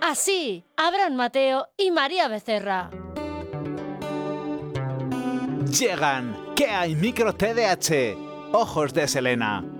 Así, Abraham Mateo y María Becerra. Llegan, ¿qué hay? Micro TDH, Ojos de Selena.